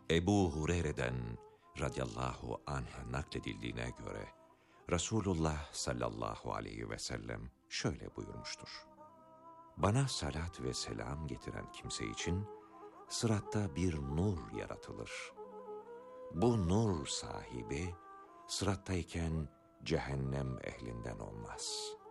Ebu Hureyre'den radıyallahu anh nakledildiğine göre Resulullah sallallahu aleyhi ve sellem şöyle buyurmuştur: Bana salat ve selam getiren kimse için sıratta bir nur yaratılır. Bu nur sahibi sırattayken cehennem ehlinden olmaz.